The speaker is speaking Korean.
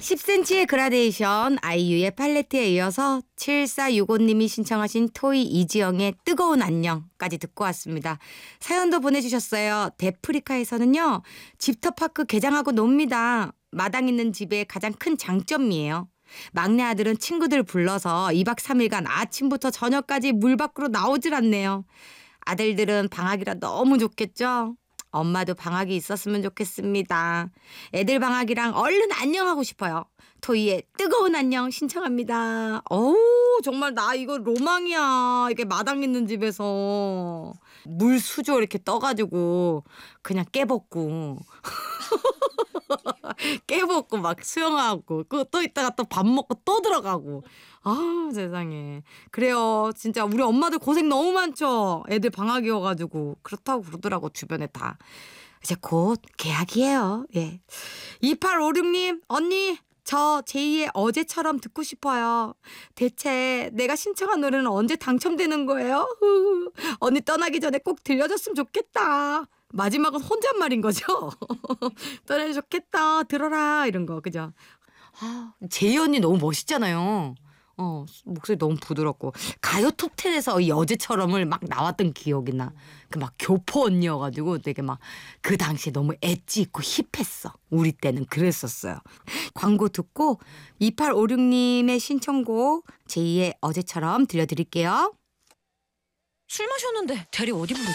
10cm의 그라데이션 아이유의 팔레트에 이어서 7465님이 신청하신 토이 이지영의 뜨거운 안녕까지 듣고 왔습니다. 사연도 보내주셨어요. 데프리카에서는요. 집터파크 개장하고 놉니다. 마당 있는 집의 가장 큰 장점이에요. 막내 아들은 친구들 불러서 2박 3일간 아침부터 저녁까지 물 밖으로 나오질 않네요. 아들들은 방학이라 너무 좋겠죠? 엄마도 방학이 있었으면 좋겠습니다. 애들 방학이랑 얼른 안녕하고 싶어요. 토이의 뜨거운 안녕 신청합니다. 어우 정말 나 이거 로망이야. 이게 마당 있는 집에서 물 수조 이렇게 떠가지고 그냥 깨벗고 깨벗고 막 수영하고 또 이따가 또 밥 먹고 또 들어가고. 아 세상에. 그래요. 진짜 우리 엄마들 고생 너무 많죠. 애들 방학이어가지고. 그렇다고 그러더라고 주변에 다. 이제 곧 개학이에요. 예. 2856님 언니 저 제2의 어제처럼 듣고 싶어요. 대체 내가 신청한 노래는 언제 당첨되는 거예요? 언니 떠나기 전에 꼭 들려줬으면 좋겠다. 마지막은 혼잣말인 거죠? 떠나기 좋겠다. 들어라. 이런 거. 그죠? 아, 제이 언니 너무 멋있잖아요. 목소리 너무 부드럽고. 가요 톱10에서 이 어제처럼을 막 나왔던 기억이 나. 그 막 교포 언니여가지고 되게 막 그 당시에 너무 엣지 있고 힙했어. 우리 때는 그랬었어요. 광고 듣고 2856님의 신청곡 제2의 어제처럼 들려드릴게요. 술 마셨는데 대리 어디 부르